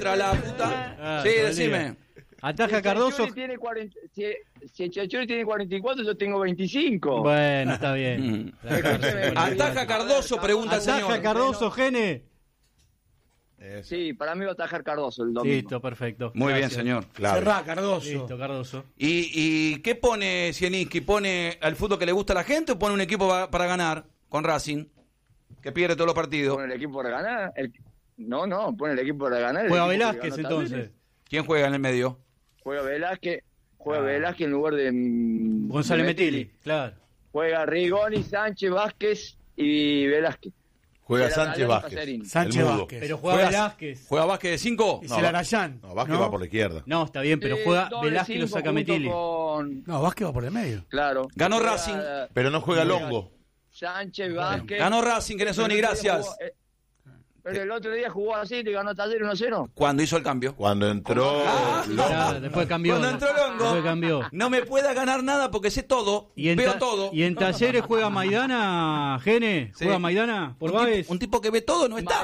otra, la puta. Sí, decime. Ataja Cardoso. Si el Chachuri tiene 44, yo tengo 25. Bueno, está bien. Ataja Cardoso, pregunta el señor. Ataja Cardoso, Gene. Sí, para mí va a atajar Cardoso el domingo. Listo, perfecto. Muy Gracias. bien, señor. Claro. Cerrá, Cardoso. Listo, Cardoso. ¿Y qué pone Zielinski? ¿Pone al fútbol que le gusta a la gente o pone un equipo para ganar con Racing? Que pierde todos los partidos. ¿Pone el equipo para ganar? No, pone el equipo para ganar. Juega Velázquez, entonces. ¿Quién juega en el medio? Juega Velázquez en lugar de González Metilli, claro. Juega Rigoni, Sánchez, Vázquez y Velázquez. Juega Será Sánchez Galán y Vázquez. Pacerini. Sánchez El mudo. Vázquez. Pero juega Velázquez. ¿Juega Vázquez de 5? Y Celarayán. No, Vázquez va por la izquierda. No, está bien, pero juega doble Velázquez y lo cinco saca junto Metilli. No, Vázquez va por el medio. Claro. Ganó Juega, Racing. Pero no juega Longo. Sánchez, Vázquez. Ganó Racing, que y gracias. Pero el otro día jugó así y ganó Talleres 1-0. Cuando hizo el cambio. Cuando entró Claro, después cambió. Cuando entró Longo. Después cambió. No me pueda ganar nada porque sé todo, veo todo. ¿Y en Talleres juega Maidana, Gene? Sí. ¿Juega Maidana por Baez? Un tipo que ve todo no está.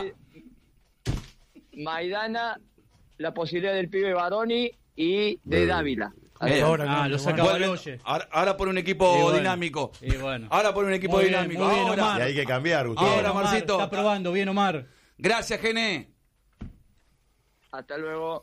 Maidana, la posibilidad del pibe Baroni y de Dávila. Ahora, lo saca Vuelve- Baloyes. ahora por un equipo Y bueno, dinámico. y bueno. Ahora por un equipo Muy bien, dinámico. muy bien, Ahora. Omar. y hay que cambiar, Gustavo. Ahora, Omar, Marcito. está probando, bien Omar. Gracias, Gene. Hasta luego.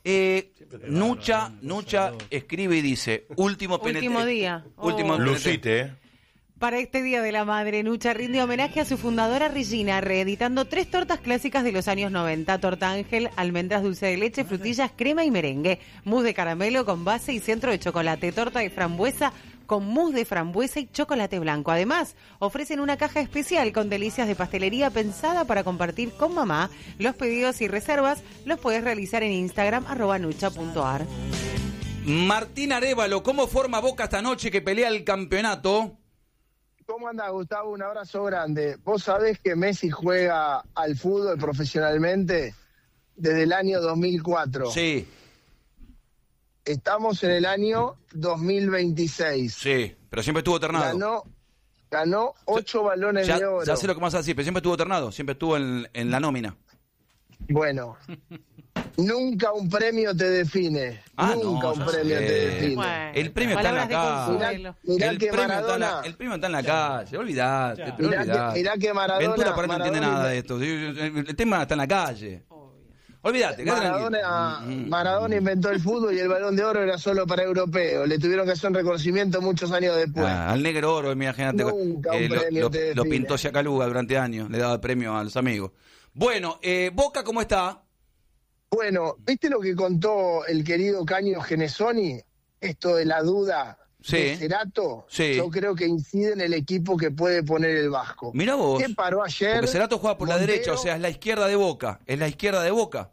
Nucha escribe y dice, último día. Último Oh. PNT. Lucite, Para este Día de la Madre, Nucha rinde homenaje a su fundadora Regina, reeditando 3 tortas clásicas de los años 90. Torta Ángel, almendras dulce de leche, frutillas, crema y merengue. Mousse de caramelo con base y centro de chocolate. Torta de frambuesa con mousse de frambuesa y chocolate blanco. Además, ofrecen una caja especial con delicias de pastelería pensada para compartir con mamá. Los pedidos y reservas los puedes realizar en Instagram @nucha.ar. Martín Arévalo, ¿cómo forma Boca esta noche que pelea el campeonato? ¿Cómo anda, Gustavo? Un abrazo grande. Vos sabés que Messi juega al fútbol profesionalmente desde el año 2004. Sí, Estamos en el año 2026. sí, pero siempre estuvo ternado. Ganó 8 balones de oro. Ya sé lo que más así, pero siempre estuvo ternado, siempre estuvo en la nómina. Bueno, nunca un premio te define. Nunca un premio te define. Bueno, El premio está en la palabras de calle. consuelo. Mirá El que premio Maradona. el premio está en la calle, olvidate. pero olvidate. Mirá que Maradona. Ventura para no entiende Maradona- nada de esto. El tema está en la calle. Olvídate, quédate tranquilo. Maradona inventó el fútbol y el Balón de Oro era solo para europeos. Le tuvieron que hacer un reconocimiento muchos años después. Al negro oro, imagínate. Nunca un premio te lo define. pintó Siacaluga durante años, le daba el premio a los amigos. Bueno, Boca, ¿cómo está? Bueno, ¿viste lo que contó el querido Caño Genesoni? Esto de la duda Sí. de Cerato. Sí. Yo creo que incide en el equipo que puede poner el Vasco. Mirá vos. ¿Qué paró ayer? Porque Cerato juega por la Montero. derecha, o sea, es la izquierda de Boca. Es la izquierda de Boca.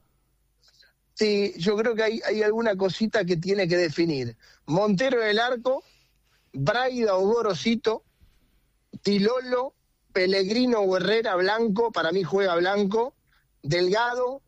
Sí, yo creo que hay alguna cosita que tiene que definir. Montero en el arco, Braida o Gorosito, Tilolo, Pellegrino o Herrera, Blanco, para mí juega Blanco, Delgado,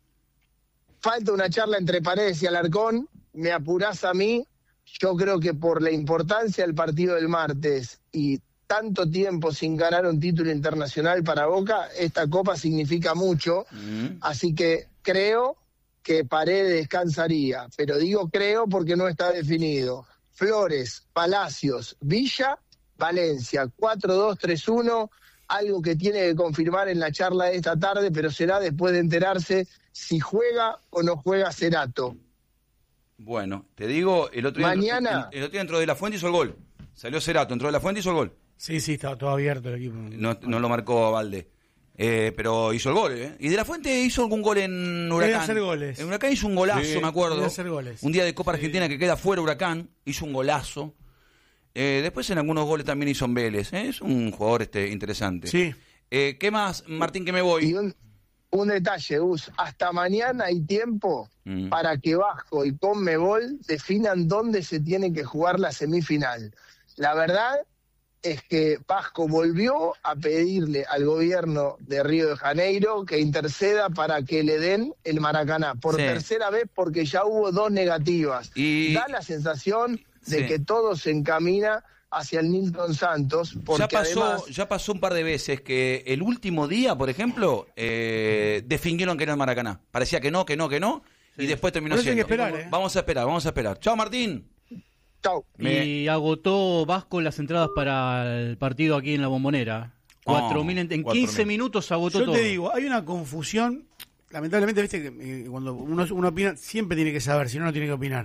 falta una charla entre Paredes y Alarcón, me apurás a mí, yo creo que por la importancia del partido del martes y tanto tiempo sin ganar un título internacional para Boca, esta copa significa mucho, así que creo que Paredes descansaría, pero digo creo porque no está definido. Flores, Palacios, Villa, Valencia, 4-2-3-1, algo que tiene que confirmar en la charla de esta tarde, pero será después de enterarse si juega o no juega Cerato. Bueno, te digo, el otro día, Mañana. el otro día entró de la Fuente y hizo el gol. Salió Cerato, entró de la Fuente y hizo el gol. Sí, estaba todo abierto el equipo. No lo marcó a Valde. Pero hizo el gol, ¿eh? Y de la Fuente hizo algún gol en Huracán. Quería hacer goles. En Huracán hizo un golazo, Sí, me acuerdo. quería hacer goles. Un día de Copa Argentina que queda fuera Huracán, hizo un golazo. Después en algunos goles también hizo en Vélez. Es un jugador interesante. Sí. ¿Qué más, Martín, que me voy? Y un detalle, Gus, hasta mañana hay tiempo para que Vasco y Conmebol definan dónde se tiene que jugar la semifinal. La verdad es que Vasco volvió a pedirle al gobierno de Río de Janeiro que interceda para que le den el Maracaná, por Sí. tercera vez porque ya hubo 2 negativas. Y- Da la sensación de Sí. que todo se encamina hacia el Nilton Santos, porque además... Ya pasó un par de veces que el último día, por ejemplo, definieron que era el Maracaná. Parecía que no, y después terminó Por eso hay siendo. que esperar, Vamos a esperar. Chao, Martín. Chau. Y agotó Vasco las entradas para el partido aquí en la Bombonera. 4.000 en 15 minutos agotó Yo todo. te digo, hay una confusión. Lamentablemente, viste que cuando uno opina, siempre tiene que saber, si no, no tiene que opinar.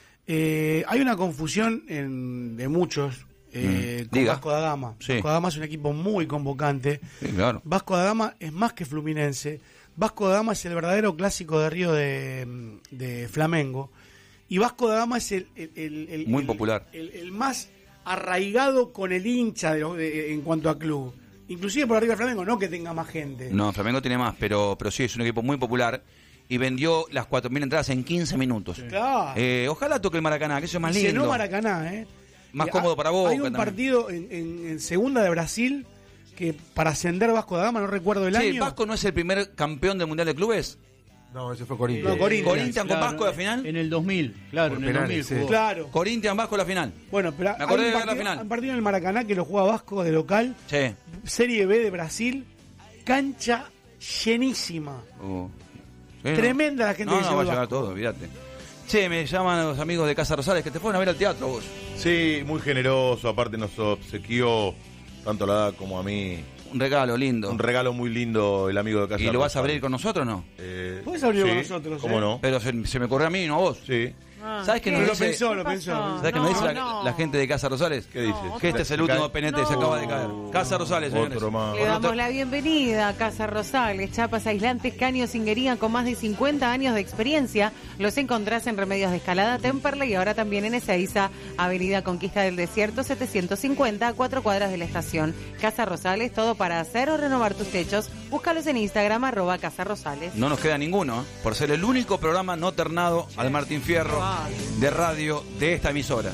Hay una confusión de muchos con Diga. Vasco da Gama. Sí. Vasco da Gama es un equipo muy convocante. Sí, claro. Vasco da Gama es más que Fluminense. Vasco da Gama es el verdadero clásico de Río de Flamengo. Y Vasco da Gama es el Muy popular. El más arraigado con el hincha en cuanto a club. Inclusive por arriba de Flamengo, no que tenga más gente. No, Flamengo tiene más, pero sí, es un equipo muy popular. Y vendió las 4.000 entradas en 15 minutos. Claro. Ojalá toque el Maracaná, que eso es más lindo. Llenó Maracaná, Más cómodo para Boca Hay un también. partido en segunda de Brasil que para ascender Vasco da Gama, no recuerdo el Sí, año. ¿Vasco no es el primer campeón del Mundial de Clubes? No, ese fue Corinthians. No, Corinthians. ¿Corinthians con Vasco la final? En el 2000, claro, Por en el penales, 2000 sí. jugó. Claro. Corinthians Vasco la final. Bueno, pero Me acordé hay de ver la final. un partido en el Maracaná que lo juega Vasco de local, Sí. Serie B de Brasil, cancha llenísima. Sí, ¿no? Tremenda la gente No, que no, llegó va a al llegar Vasco. todo, olvídate. Che, me llaman los amigos de Casa Rosales que te fueron a ver al teatro vos. Sí, muy generoso. Aparte nos obsequió, tanto a la edad como a mí, Un regalo lindo. un regalo muy lindo el amigo de Casa ¿Y lo vas a Rosales. abrir con nosotros o no? Puedes abrirlo sí, con nosotros, ¿cómo no? Pero se me ocurrió a mí, no a vos. Sí. ¿Sabes qué ¿qué? nos Lo dice? pensó, lo ¿Qué pensó. pasó? ¿Sabes qué nos dice la gente de Casa Rosales? ¿Qué dice? Que este es el último PNT, se acaba de caer. Casa Rosales, señores. Otro más. Le damos la bienvenida a Casa Rosales, chapas aislantes, caños, singuería con más de 50 años de experiencia. Los encontrás en Remedios de Escalada, Temperley y ahora también en Ezeiza, Avenida Conquista del Desierto, 750, a 4 cuadras de la estación. Casa Rosales, todo para hacer o renovar tus techos. Búscalos en Instagram, @Casa Rosales. No nos queda ninguno, por ser el único programa no ternado al Martín Fierro de radio de esta emisora.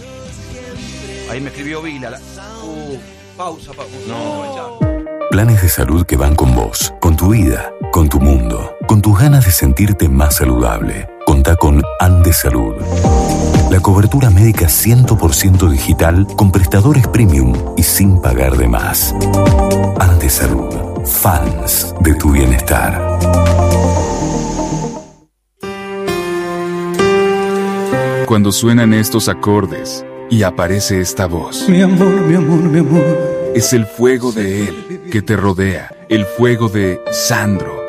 Ahí me escribió Vila. Pausa. No. Planes de salud que van con vos, con tu vida, con tu mundo, con tus ganas de sentirte más saludable. Contá con Andes Salud. La cobertura médica 100% digital con prestadores premium y sin pagar de más. Andes Salud. Fans de tu bienestar. Cuando suenan estos acordes y aparece esta voz, Mi amor, mi amor, mi amor. es el fuego de él que te rodea, el fuego de Sandro.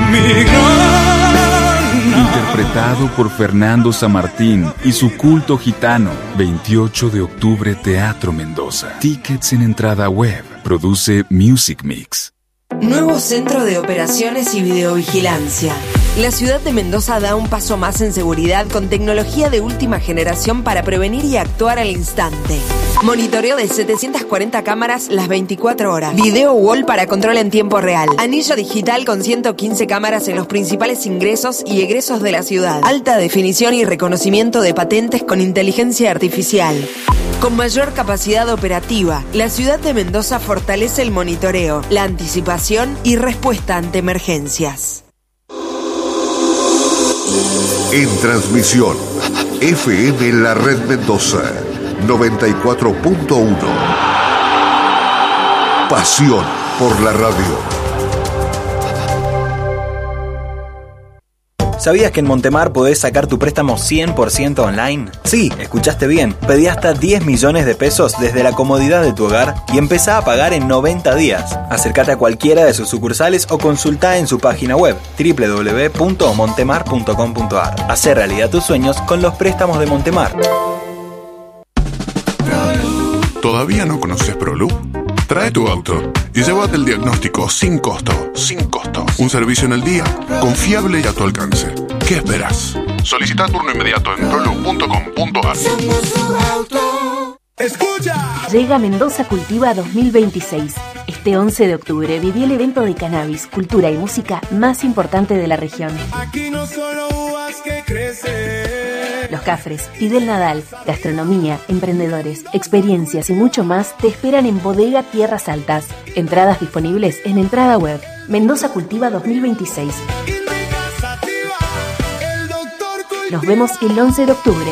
Interpretado por Fernando Samartín y su culto gitano. 28 de octubre, Teatro Mendoza. Tickets en entrada web. Produce Music Mix. Nuevo Centro de Operaciones y Videovigilancia. La ciudad de Mendoza da un paso más en seguridad con tecnología de última generación para prevenir y actuar al instante. Monitoreo de 740 cámaras las 24 horas. Video wall para control en tiempo real. Anillo digital con 115 cámaras en los principales ingresos y egresos de la ciudad. Alta definición y reconocimiento de patentes con inteligencia artificial. Con mayor capacidad operativa, la ciudad de Mendoza fortalece el monitoreo, la anticipación y respuesta ante emergencias. En transmisión, FM La Red Mendoza, 94.1. Pasión por la radio. ¿Sabías que en Montemar podés sacar tu préstamo 100% online? Sí, escuchaste bien. Pedí hasta 10 millones de pesos desde la comodidad de tu hogar y empezá a pagar en 90 días. Acércate a cualquiera de sus sucursales o consultá en su página web www.montemar.com.ar. Hacé realidad tus sueños con los préstamos de Montemar. ¿Todavía no conoces ProLoop? Trae tu auto y llévate el diagnóstico sin costo. Sin costo. Un servicio en el día, confiable y a tu alcance. ¿Qué esperas? Solicita turno inmediato en proloop.com.ar. ¡Escucha! Llega Mendoza Cultiva 2026. Este 11 de octubre viví el evento de cannabis, cultura y música más importante de la región. Aquí no solo uvas que crecen. Los Cafres, Fidel Nadal, gastronomía, emprendedores, experiencias y mucho más te esperan en Bodega Tierras Altas. Entradas disponibles en entrada web. Mendoza Cultiva 2026. Nos vemos el 11 de octubre.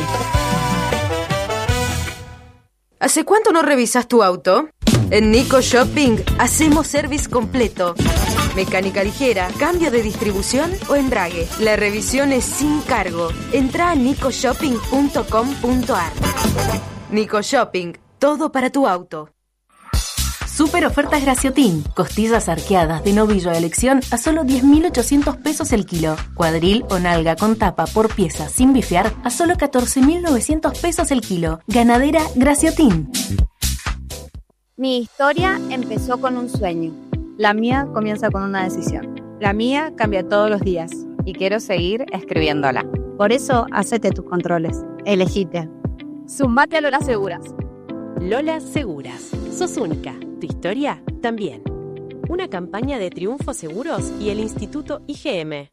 ¿Hace cuánto no revisas tu auto? En Nico Shopping hacemos service completo. mecánica ligera, cambio de distribución o embrague. La revisión es sin cargo. Entra a nicoshopping.com.ar. Nico Shopping, todo para tu auto. Super ofertas Graciotin. Costillas arqueadas de novillo a elección a solo 10.800 pesos el kilo. Cuadril o nalga con tapa por pieza sin bifear a solo 14.900 pesos el kilo. Ganadera Graciotin. Mi historia empezó con un sueño. La mía comienza con una decisión. La mía cambia todos los días. Y quiero seguir escribiéndola. Por eso, hacete tus controles. Elegite. Zumbate a Lola Seguras. Lola Seguras. Sos única. Tu historia también. Una campaña de Triunfo Seguros y el Instituto IGM.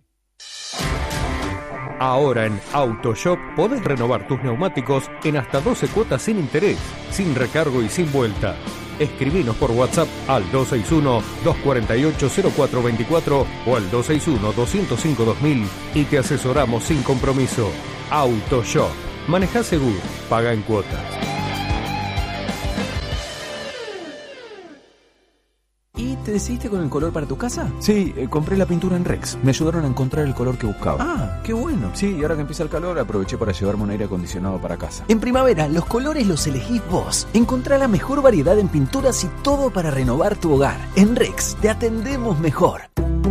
Ahora en AutoShop podés renovar tus neumáticos en hasta 12 cuotas sin interés, sin recargo y sin vuelta. Escribinos por WhatsApp al 261-248-0424 o al 261-205-2000 y te asesoramos sin compromiso. AutoShop. Manejá seguro. Paga en cuotas. ¿Y te decidiste con el color para tu casa? Sí, compré la pintura en Rex. Me ayudaron a encontrar el color que buscaba. Ah, qué bueno. Sí, y ahora que empieza el calor, aproveché para llevarme un aire acondicionado para casa. En primavera, los colores los elegís vos. Encontrá la mejor variedad en pinturas y todo para renovar tu hogar. En Rex, te atendemos mejor.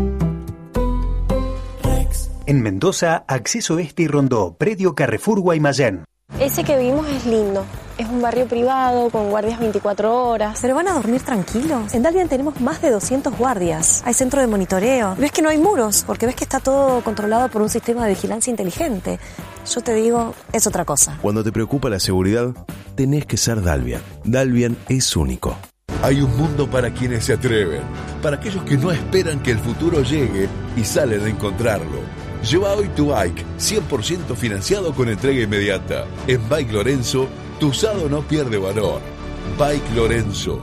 En Mendoza, Acceso Este y Rondó, predio Carrefour Guaymallén. Ese que vimos es lindo. Es un barrio privado con guardias 24 horas. ¿Pero van a dormir tranquilos? En Dalvian tenemos más de 200 guardias. Hay centro de monitoreo. Ves que no hay muros, porque ves que está todo controlado por un sistema de vigilancia inteligente. Yo te digo, es otra cosa. Cuando te preocupa la seguridad, tenés que ser Dalvian. Dalvian es único. Hay un mundo para quienes se atreven, para aquellos que no esperan que el futuro llegue y salen a encontrarlo. Lleva hoy tu bike, 100% financiado con entrega inmediata. En Bike Lorenzo, tu usado no pierde valor. Bike Lorenzo.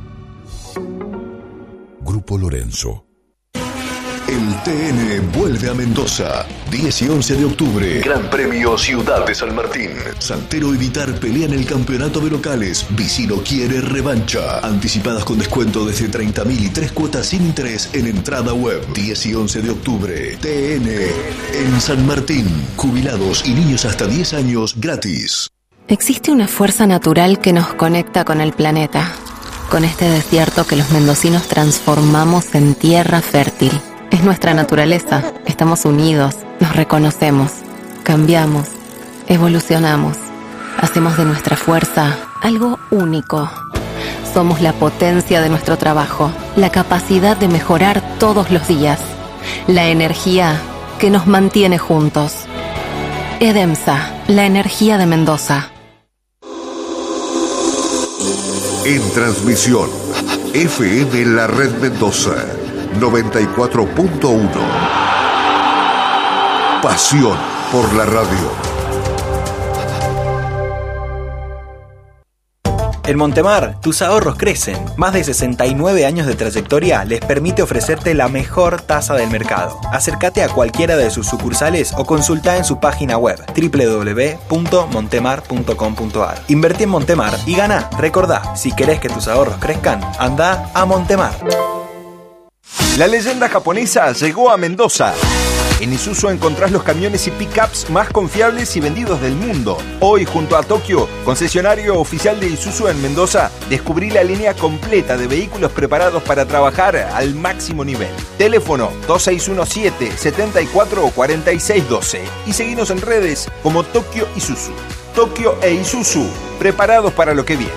Grupo Lorenzo. El TN vuelve a Mendoza. 10 y 11 de octubre. Gran Premio Ciudad de San Martín. Santero y Vitar pelean el campeonato de locales. Vicino quiere revancha. Anticipadas con descuento desde 30.000 y 3 cuotas sin interés en entrada web. 10 y 11 de octubre. TN en San Martín. Jubilados y niños hasta 10 años gratis. Existe una fuerza natural que nos conecta con el planeta. Con este desierto que los mendocinos transformamos en tierra fértil. Es nuestra naturaleza. Estamos unidos, nos reconocemos, cambiamos, evolucionamos. Hacemos de nuestra fuerza algo único. Somos la potencia de nuestro trabajo, la capacidad de mejorar todos los días, la energía que nos mantiene juntos. EDEMSA, la energía de Mendoza. En transmisión, FM La Red Mendoza, 94.1. Pasión por la radio. En Montemar, tus ahorros crecen. Más de 69 años de trayectoria les permite ofrecerte la mejor tasa del mercado. Acércate a cualquiera de sus sucursales o consulta en su página web www.montemar.com.ar. Invertí en Montemar y gana. Recordá, si querés que tus ahorros crezcan, anda a Montemar. La leyenda japonesa llegó a Mendoza. En Isuzu encontrás los camiones y pickups más confiables y vendidos del mundo. Hoy, junto a Tokio, concesionario oficial de Isuzu en Mendoza, descubrí la línea completa de vehículos preparados para trabajar al máximo nivel. Teléfono 2617-744612 y seguinos en redes como Tokio Isuzu. Tokio e Isuzu, preparados para lo que viene.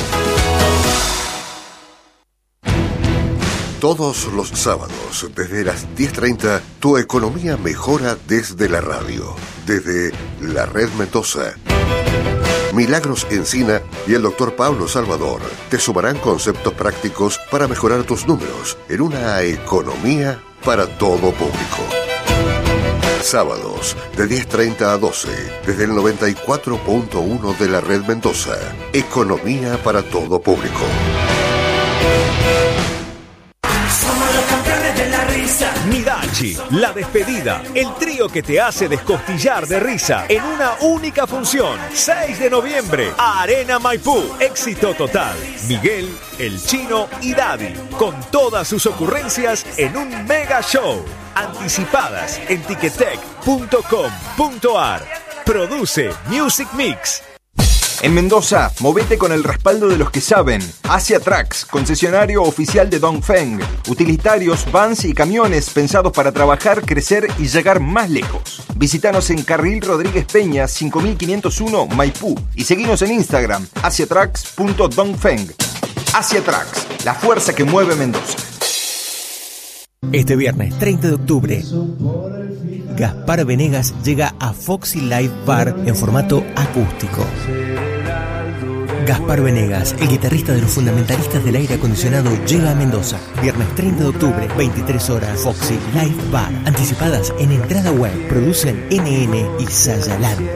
Todos los sábados, desde las 10:30, tu economía mejora desde la radio, desde la Red Mendoza. Milagros Encina y el Dr. Pablo Salvador te sumarán conceptos prácticos para mejorar tus números en una economía para todo público. Sábados, de 10:30 a 12, desde el 94.1 de la Red Mendoza. Economía para todo público. Somos los campeones de la risa. Nidal, Mariachi, La Despedida, el trío que te hace descostillar de risa en una única función. 6 de noviembre, Arena Maipú. Éxito total. Miguel, El Chino y Daddy, con todas sus ocurrencias en un mega show. Anticipadas en ticketek.com.ar. Produce Music Mix. En Mendoza, movete con el respaldo de los que saben. Asia Trucks, concesionario oficial de Dongfeng. Utilitarios, vans y camiones pensados para trabajar, crecer y llegar más lejos. Visítanos en Carril Rodríguez Peña, 5501, Maipú. Y seguinos en Instagram, asiatrucks.dongfeng. Asia Trucks, la fuerza que mueve Mendoza. Este viernes 30 de octubre, Gaspar Venegas llega a Foxy Live Bar en formato acústico. Gaspar Venegas, el guitarrista de los fundamentalistas del aire acondicionado, llega a Mendoza. Viernes 30 de octubre, 23 horas, Foxy Live Bar. Anticipadas en entrada web. Producen NN y Sayaland.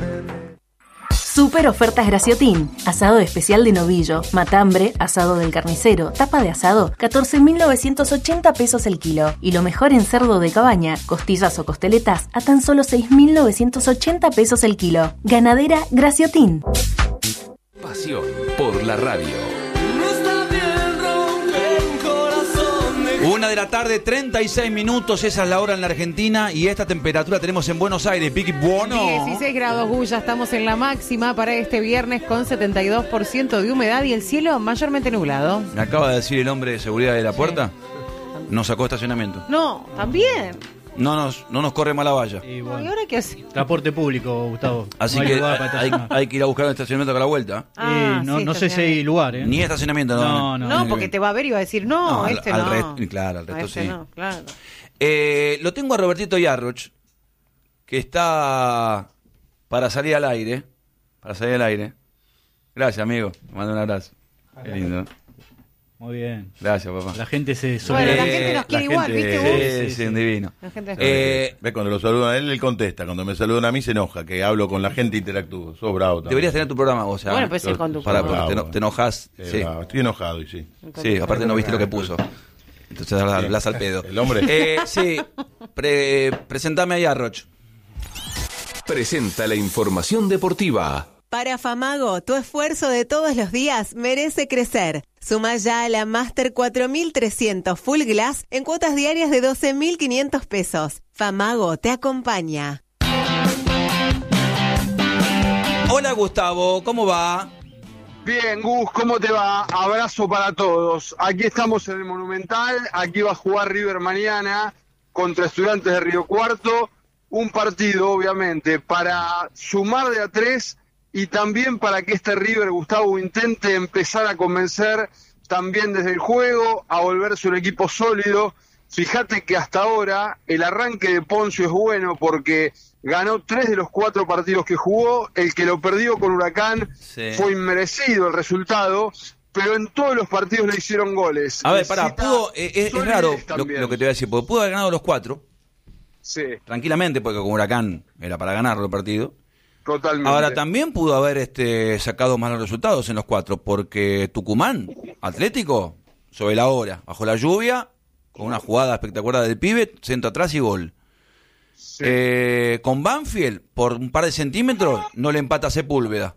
Super ofertas Graciotín. Asado especial de novillo, matambre, asado del carnicero, tapa de asado, 14.980 pesos el kilo. Y lo mejor en cerdo de cabaña, costillas o costeletas, a tan solo 6.980 pesos el kilo. Ganadera Graciotín. Pasión por la radio. 1:36 PM, esa es la hora en la Argentina y esta temperatura tenemos en Buenos Aires, Vicky Buono. 16 grados, Bulla, estamos en la máxima para este viernes con 72% de humedad y el cielo mayormente nublado. Me acaba de decir el hombre de seguridad de la puerta, nos sacó estacionamiento. No, también. No nos corre mala valla. ¿Y ahora qué hace? Transporte público, Gustavo. Así no que hay que ir a buscar un estacionamiento acá a la vuelta. No sé si hay lugar, ¿eh? Ni estacionamiento, no, porque te va a ver y va a decir, no. Claro, al resto sí. No, claro. Lo tengo a Robertito Yarroch, que está para salir al aire. Gracias, amigo. Te mando un abrazo. Qué lindo. Muy bien. Gracias, papá. La gente se Bueno, la gente nos quiere igual, ¿viste vos? Sí, un divino. Ve, cuando lo saludan a él contesta. Cuando me saludan a mí se enoja, que hablo con la gente e interactúo. Sos bravo también. Deberías tener tu programa, o sea. Bueno, pues el conductor. Te enojas. Sí. Estoy enojado y sí. Sí, aparte no viste lo que puso. Entonces hablas al pedo. El hombre. Sí. Presentame a Yarroch. Presenta la información deportiva. Para Famago, tu esfuerzo de todos los días merece crecer. Suma ya a la Master 4300 Full Glass en cuotas diarias de 12.500 pesos. Famago te acompaña. Hola Gustavo, ¿cómo va? Bien, Gus, ¿cómo te va? Abrazo para todos. Aquí estamos en el Monumental, aquí va a jugar River mañana contra Estudiantes de Río Cuarto. Un partido, obviamente, para sumar de a 3 y también para que este River, Gustavo, intente empezar a convencer también desde el juego, a volverse un equipo sólido. Fíjate que hasta ahora el arranque de Poncio es bueno porque ganó 3 de los 4 partidos que jugó. El que lo perdió con Huracán fue inmerecido el resultado, pero en todos los partidos le hicieron goles. A ver, pará, es raro lo que te voy a decir, porque pudo haber ganado los 4. Sí. Tranquilamente, porque con Huracán era para ganarlo el partido. Totalmente. Ahora también pudo haber sacado malos resultados en los 4, porque Tucumán, Atlético, sobre la hora, bajo la lluvia, con una jugada espectacular del pibe, centro atrás y gol. Sí. Con Banfield, por un par de centímetros, no le empata a Sepúlveda.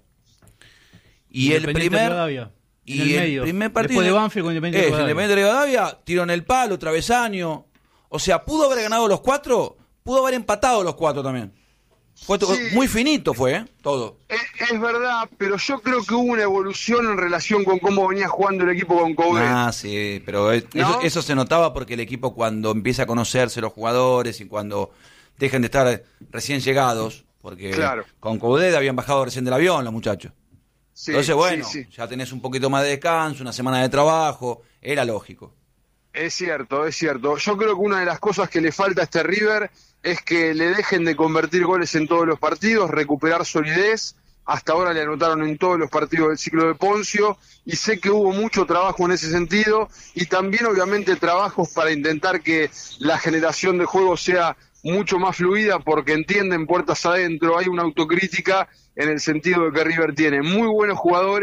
Y el primer partido después de Banfield con Independiente de Rivadavia, tiro en el palo, travesaño. O sea, pudo haber ganado los 4, pudo haber empatado los 4 también. Fue muy finito, todo. Es verdad, pero yo creo que hubo una evolución en relación con cómo venía jugando el equipo con Coudet. Sí, pero eso se notaba porque el equipo cuando empieza a conocerse los jugadores y cuando dejan de estar recién llegados, porque con Coudet habían bajado recién del avión los muchachos. Sí, entonces, ya tenés un poquito más de descanso, una semana de trabajo, era lógico. Es cierto. Yo creo que una de las cosas que le falta a este River es que le dejen de convertir goles en todos los partidos, recuperar solidez. Hasta ahora le anotaron en todos los partidos del ciclo de Poncio y sé que hubo mucho trabajo en ese sentido y también obviamente trabajos para intentar que la generación de juego sea mucho más fluida porque entienden puertas adentro, hay una autocrítica en el sentido de que River tiene muy buenos jugadores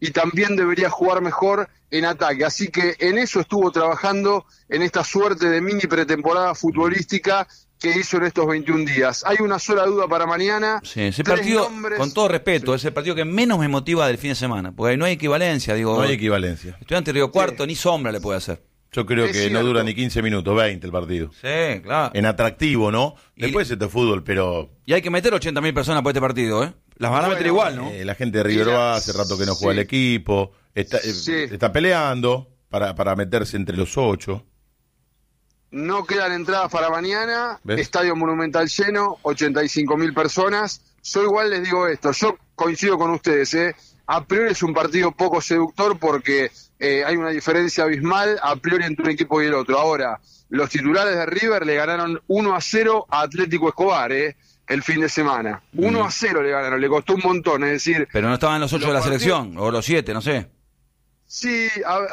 y también debería jugar mejor en ataque. Así que en eso estuvo trabajando en esta suerte de mini pretemporada futbolística que hizo en estos 21 días. Hay una sola duda para mañana. Sí, ese partido, con todo respeto, es el partido que menos me motiva del fin de semana, porque no hay equivalencia. Digo, no hay equivalencia. Estudiante Río Cuarto, ni sombra le puede hacer. Yo creo que no dura ni 15 minutos, 20 el partido. Sí, claro. En atractivo, ¿no? Después este fútbol, pero... Y hay que meter 80.000 personas por este partido, ¿eh? Las van a meter igual, ¿no? La gente de River hace rato que no juega el equipo. Está peleando para meterse entre los 8. No quedan entradas para mañana. ¿Ves? Estadio Monumental lleno, 85.000 personas. Yo igual les digo esto, yo coincido con ustedes, a priori es un partido poco seductor porque hay una diferencia abismal a priori entre un equipo y el otro. Ahora, los titulares de River le ganaron 1-0 a Atlético Escobar, el fin de semana. 1-0 le ganaron, le costó un montón, es decir... Pero no estaban los 8 de la selección, o los 7, no sé. Sí,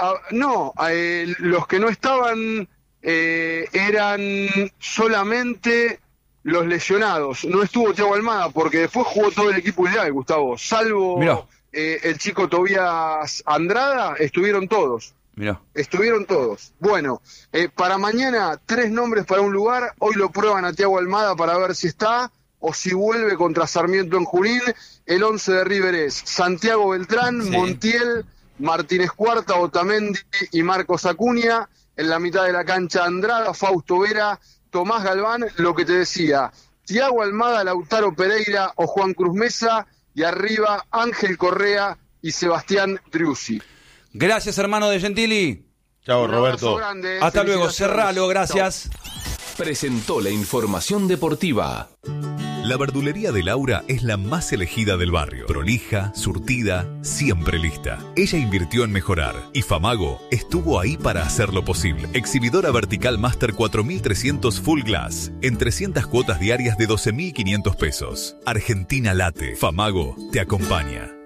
los que no estaban eran solamente los lesionados. No estuvo Thiago Almada porque después jugó todo el equipo ideal, Gustavo. Salvo el chico Tobías Andrada, estuvieron todos. Mirá. Estuvieron todos. Bueno, para mañana 3 nombres para un lugar. Hoy lo prueban a Thiago Almada para ver si está o si vuelve contra Sarmiento en Junín. El 11 de River es Santiago Beltrán, Montiel, Martínez Cuarta, Otamendi y Marcos Acuña. En la mitad de la cancha Andrada, Fausto Vera, Tomás Galván, lo que te decía, Thiago Almada, Lautaro Pereira o Juan Cruz Mesa, y arriba Ángel Correa y Sebastián Driussi. Gracias, hermano de Gentili. Chao, Roberto. Grande, hasta luego, cerralo, gracias. Presentó la información deportiva. La verdulería de Laura es la más elegida del barrio. Prolija, surtida, siempre lista. Ella invirtió en mejorar y Famago estuvo ahí para hacerlo posible. Exhibidora vertical Master 4300 Full Glass en 300 cuotas diarias de 12.500 pesos. Argentina late. Famago te acompaña.